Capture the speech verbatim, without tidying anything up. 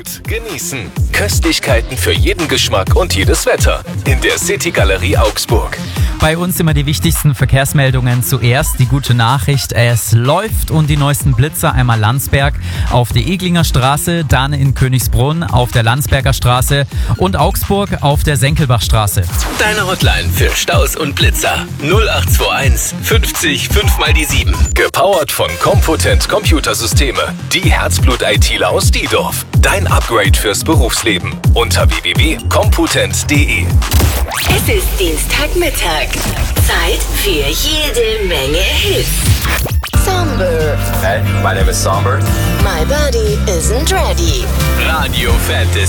Herzblut genießen. Köstlichkeiten für jeden Geschmack und jedes Wetter. In der City Galerie Augsburg. Bei uns immer die wichtigsten Verkehrsmeldungen. Zuerst die gute Nachricht, es läuft und die neuesten Blitzer einmal Landsberg auf der Eglinger Straße, dann in Königsbrunn auf der Landsberger Straße und Augsburg auf der Senkelbachstraße. Deine Hotline für Staus und Blitzer null acht zwei eins fünfzig fünf mal die sieben. Gepowert von Compotent Computersysteme. Die Herzblut-ITler aus Diedorf. Dein Upgrade fürs Berufsleben. Unter w w w punkt compotent punkt d e. Es ist Dienstagmittag. Zeit für jede Menge Hits. Somber. Hey, my name is Somber. My body isn't ready. Radio Fantasy.